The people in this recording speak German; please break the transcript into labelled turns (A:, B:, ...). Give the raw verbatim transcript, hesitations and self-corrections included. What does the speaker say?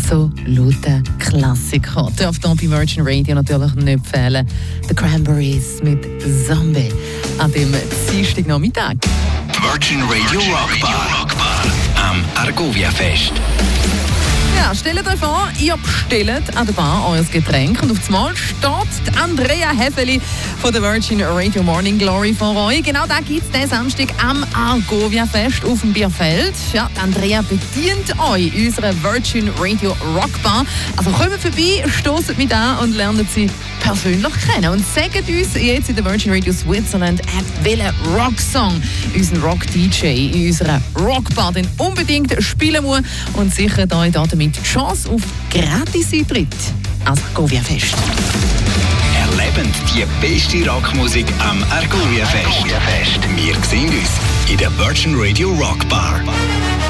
A: absoluter Klassiker. Darf hier bei Virgin Radio natürlich nicht fehlen. The Cranberries mit Zombie an dem Dienstagnachmittag.
B: Virgin Radio Rockbar am Argovia Fest.
A: Ja, stellt euch vor, ihr bestellt an der Bar euer Getränk und auf einmal steht Andrea Häfeli von der Virgin Radio Morning Glory vor euch. Genau da gibt es diesen Samstag am Argovia Fest auf dem Bierfeld. Ja, Andrea bedient euch in unserer Virgin Radio Rockbar. Also kommt vorbei, stoßt mit an und lernt sie persönlich kennen. Und sagt uns jetzt in der Virgin Radio Switzerland, welchen Rocksong unseren Rock-D J in unserer Rockbar denn unbedingt spielen muss und sichert euch damit die Chance auf Gratis-Eintritt ans Argovia Fest.
B: Erlebend die beste Rockmusik am Argovia Fest. Wir sehen uns in der Virgin Radio Rockbar.